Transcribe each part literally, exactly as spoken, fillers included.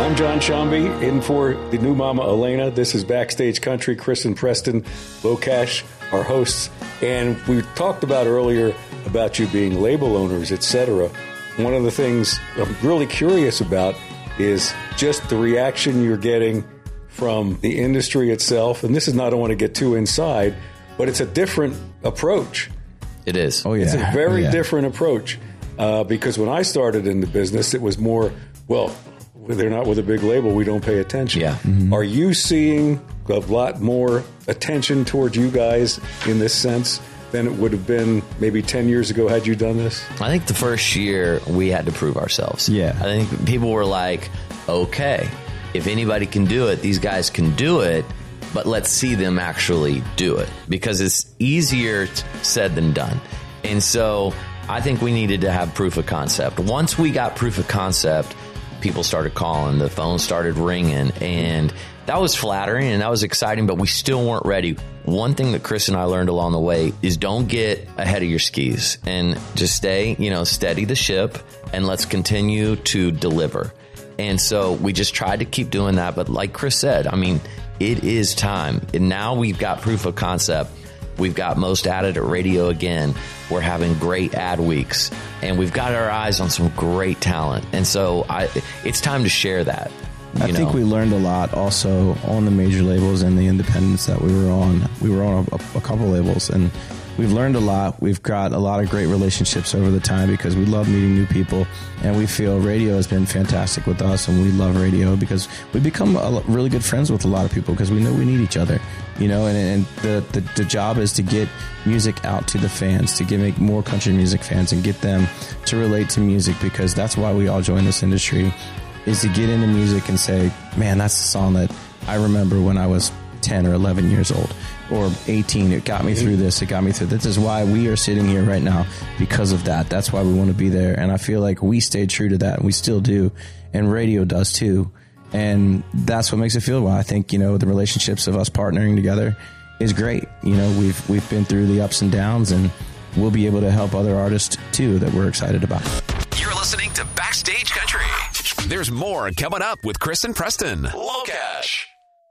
I'm John Shambi, in for the new mama Elena. This is Backstage Country. Chris and Preston Lokash, our hosts. And we talked about earlier about you being label owners, et cetera. One of the things I'm really curious about is just the reaction you're getting from the industry itself. And this is not, I don't want to get too inside, but it's a different approach. It is. Oh, yeah. It's a very yeah. different approach. Uh, because when I started in the business, it was more, well, they're not with a big label, we don't pay attention. Yeah. Mm-hmm. Are you seeing a lot more attention towards you guys in this sense than it would have been maybe ten years ago had you done this? I think the first year we had to prove ourselves. Yeah. I think people were like, okay, if anybody can do it, these guys can do it, but let's see them actually do it, because it's easier said than done. And so I think we needed to have proof of concept. Once we got proof of concept, people started calling, the phone started ringing, and that was flattering and that was exciting, but we still weren't ready. One thing that Chris and I learned along the way is don't get ahead of your skis and just stay, you know, steady the ship, and let's continue to deliver. And so we just tried to keep doing that. But like Chris said, I mean, it is time. And now we've got proof of concept. We've got Most Added at radio again. We're having great ad weeks, and we've got our eyes on some great talent. And so I, it's time to share that. I you think know? we learned a lot also on the major labels and the independents that we were on. We were on a, a couple labels, and we've learned a lot. We've got a lot of great relationships over the time because we love meeting new people, and we feel radio has been fantastic with us, and we love radio because we become a, really good friends with a lot of people because we know we need each other, you know, and, and the, the, the job is to get music out to the fans, to get make more country music fans and get them to relate to music, because that's why we all join this industry, is to get into music and say, man, that's the song that I remember when I was ten or eleven years old or eighteen. It got me through this. It got me through. This is why we are sitting here right now, because of that. That's why we want to be there. And I feel like we stayed true to that, and we still do. And radio does too. And that's what makes it feel well. I think, you know, the relationships of us partnering together is great. You know, we've, we've been through the ups and downs, and we'll be able to help other artists too that we're excited about. You're listening to Backstage Country. There's more coming up with Chris and Preston. Lokash.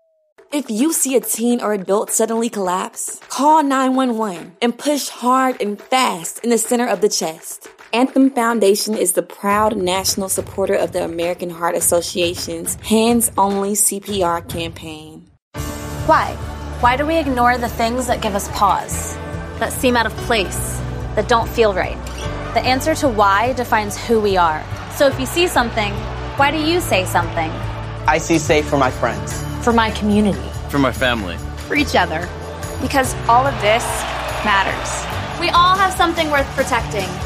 If you see a teen or adult suddenly collapse, call nine one one and push hard and fast in the center of the chest. Anthem Foundation is the proud national supporter of the American Heart Association's Hands Only C P R campaign. Why? Why do we ignore the things that give us pause, that seem out of place, that don't feel right? The answer to why defines who we are. So if you see something, why do you say something? I see safe for my friends. For my community. For my family. For each other. Because all of this matters. We all have something worth protecting.